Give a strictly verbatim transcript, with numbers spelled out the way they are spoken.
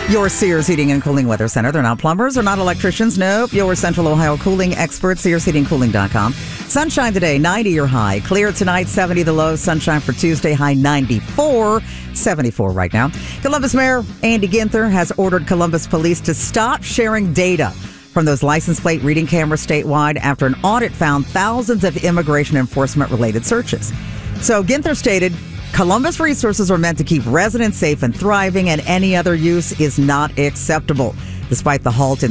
Your Sears Heating and Cooling Weather Center. They're not plumbers. They're not electricians. Nope. Your Central Ohio cooling experts. Sears Heating Cooling dot com. Sunshine today, ninety your high. Clear tonight, seventy the low. Sunshine for Tuesday, high ninety-four. seventy-four right now. Columbus Mayor Andy Ginther has ordered Columbus police to stop sharing data from those license plate reading cameras statewide after an audit found thousands of immigration enforcement related searches. So Ginther stated, Columbus resources are meant to keep residents safe and thriving, and any other use is not acceptable. Despite the halt in